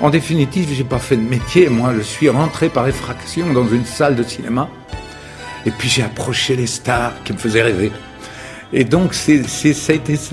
En définitive, j'ai pas fait de métier. Moi, je suis rentré par effraction dans une salle de cinéma. Et puis j'ai approché les stars qui me faisaient rêver. Et donc, ça a été ça.